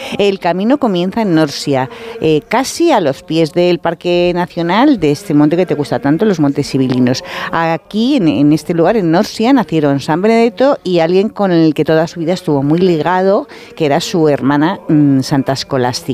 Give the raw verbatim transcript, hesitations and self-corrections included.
El camino comienza en Norcia, eh, casi a los pies del Parque Nacional de este monte que te gusta tanto, los Montes Sibilinos. Aquí, en, en este lugar, en Norcia, nacieron San Benedetto y alguien con el que toda su vida estuvo muy ligado, que era su hermana mmm, Santa Escolástica.